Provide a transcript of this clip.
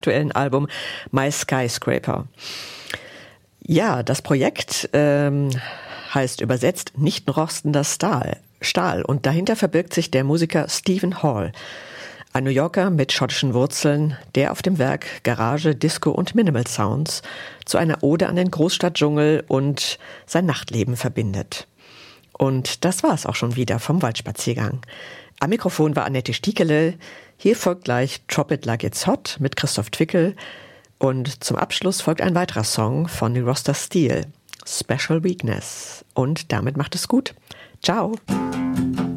aktuellen Album My Skyscraper. Ja, das Projekt heißt übersetzt nicht rostender Stahl und dahinter verbirgt sich der Musiker Stephen Hall, ein New Yorker mit schottischen Wurzeln, der auf dem Werk Garage, Disco und Minimal Sounds zu einer Ode an den Großstadtdschungel und sein Nachtleben verbindet. Und das war es auch schon wieder vom Waldspaziergang. Am Mikrofon war Annette Stiekele. Hier folgt gleich Drop It Like It's Hot mit Christoph Twickel. Und zum Abschluss folgt ein weiterer Song von Roster Steel, Special Weakness. Und damit macht es gut. Ciao.